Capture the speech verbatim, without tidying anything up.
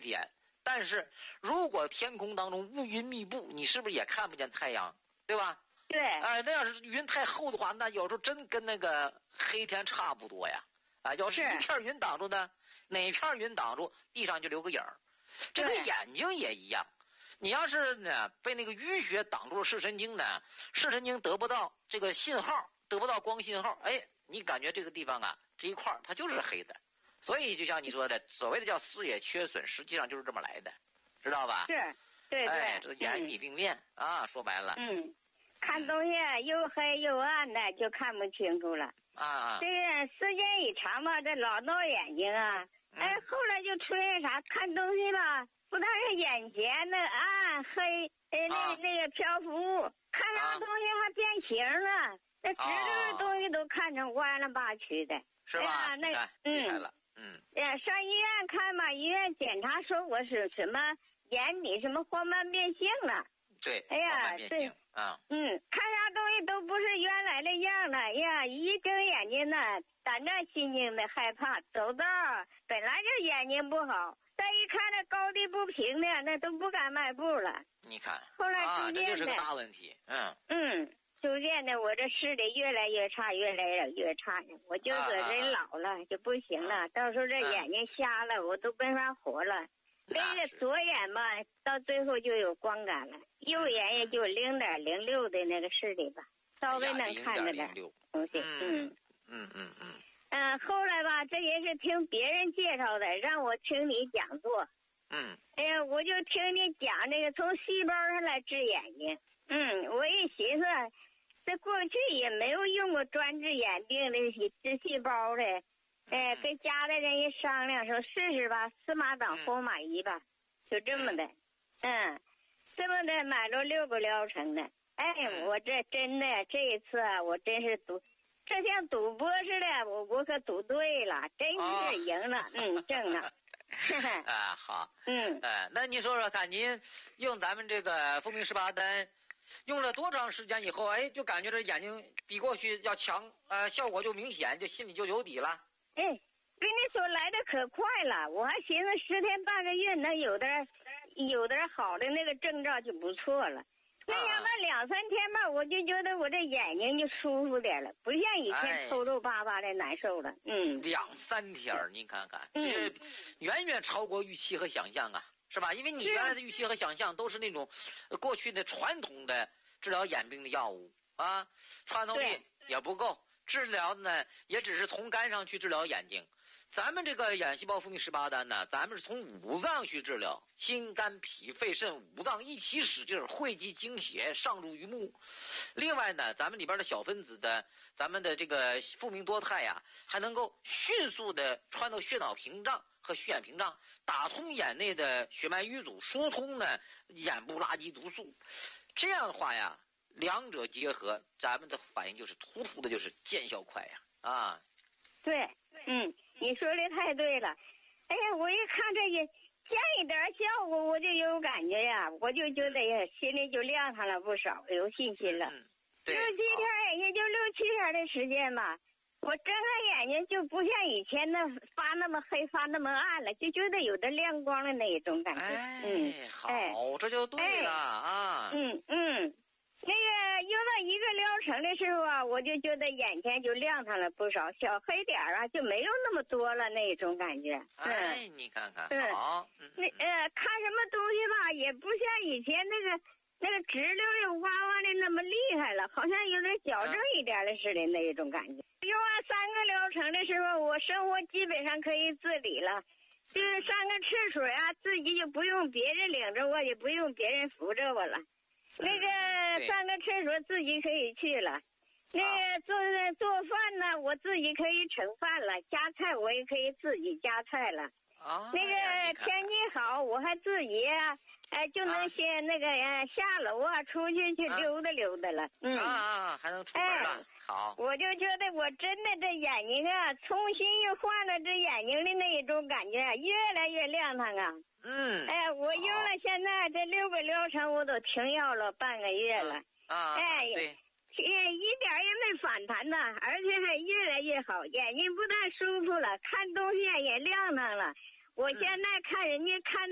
天。但是如果天空当中乌云密布，你是不是也看不见太阳，对吧？ 对。 哎、呃，那要是云太厚的话，那有时候真跟那个黑天差不多呀。啊、呃，要是一片云挡住呢，哪片云挡住，地上就留个影儿。这个眼睛也一样，你要是呢被那个淤血挡住了视神经呢，视神经得不到这个信号，得不到光信号，哎，你感觉这个地方啊，这一块它就是黑的。所以就像你说的，所谓的叫视野缺损，实际上就是这么来的，知道吧？ 是，对对。 哎，这个眼体病变、嗯、啊，说白了。 嗯，看东西又黑又暗的，就看不清楚了。 啊。这个时间一长吧，这老闹眼睛啊。嗯、哎，后来就出现啥？看东西吧，不但是眼前那暗黑，哎，那、啊、那个漂浮，看上东西还变形了，那直着的东西都看成弯了八曲的。 是吧？ 哎呀，那嗯。了嗯， 哎，上医院看吧，医院检查说我是什么眼底什么黄斑变性了。 对， 哎呀，对啊， 嗯，看啥东西都不是原来的样了。哎呀，一睁眼睛呢，胆战心惊的害怕，走道本来就眼睛不好，再一看那高低不平的，那都不敢迈步了。 你看， 后来逐渐的， 啊、这就是个大问题。嗯嗯。逐渐的，我这视力越来越差，越来越差呢。我就说人老了、啊、就不行了，啊、到时候这眼睛瞎了，啊、我都没法活了。那个左眼吧，到最后就有光感了，右眼也就零点零六的那个视力吧，稍微能看着点东西。嗯嗯嗯嗯。 嗯，后来吧，这也是听别人介绍的，让我听你讲座。 嗯。 哎呀，我就听你讲这个从细胞上来治眼睛。嗯，我一寻思。这过去也没有用过专治眼病的治细胞的，哎，跟家里人一商量说试试吧，司马党活马仪吧，就这么的，嗯，这么的买了六个疗程的，哎，我这真的这一次啊，我真是赌，这像赌博似的，我我可赌对了，真是赢了，哦、嗯，挣了。 啊，好， 嗯， 呃，那你说说看，您用咱们这个复明十八丹。用了多长时间以后，哎，就感觉这眼睛比过去要强，呃，效果就明显，就心里就有底了。 哎，跟你说来的可快了，我还寻思十天半个月，那有点有点好的那个征兆就不错了。没想到两三天吧，我就觉得我这眼睛就舒服点了，不像以前抽皱巴巴的难受了。嗯， 两三天，您看看，这远远超过预期和想象啊。是吧？因为你原来的预期和想象都是那种过去的传统的治疗眼病的药物啊，穿透力也不够，治疗呢也只是从肝上去治疗眼睛。咱们这个眼细胞复明十八丹呢，咱们是从五脏去治疗，心肝脾肺肾五脏一起使劲，汇集精血上入于目。另外呢，咱们里边的小分子的咱们的这个复明多肽呀、啊，还能够迅速的穿透血脑屏障和血眼屏障，打通眼内的血脉瘀阻，疏通呢眼部垃圾毒素。这样的话呀，两者结合，咱们的反应就是突突的，就是见效快呀！啊， 对，嗯，你说的太对了。哎呀，我一看这个见一点效果，我就有感觉呀，我就觉得呀，心里就亮堂了不少，有信心了。 嗯，对， 六七天，也就六七天的时间吧。我睁开眼睛就不像以前那发那么黑发那么暗了，就觉得有点亮光的那一种感觉。 哎， 嗯， 好，哎、这就对了、哎、啊。 嗯嗯，那个用到一个疗程的时候啊，我就觉得眼前就亮堂了不少，小黑点啊就没有那么多了那一种感觉。 哎，你看看， 嗯、 好， 嗯、那呃看什么东西吧，也不像以前那个。那个直溜溜哇哇的那么厉害了，好像有点矫正一点的似的那一种感觉。用完三个疗程的时候，我生活基本上可以自理了，就是上个厕所啊，自己就不用别人领着我，也不用别人扶着我了。那个上个厕所自己可以去了，那个做做饭呢，我自己可以盛饭了，夹菜我也可以自己夹菜了。 啊， 那个天气好，我还自己啊。哎，就能先那个呃下楼啊，出去去溜达溜达了。嗯啊啊，还能出门了。哎、好， 我就觉得我真的这眼睛啊，重新又换了这眼睛的那一种感觉，越来越亮堂啊。 嗯。 哎，我用了现在这六个疗程，我都停药了半个月了。 啊。 哎， 对。 一一点也没反弹呐，而且还越来越好，眼睛不但舒服了，看东西也亮堂了。我现在看人家看。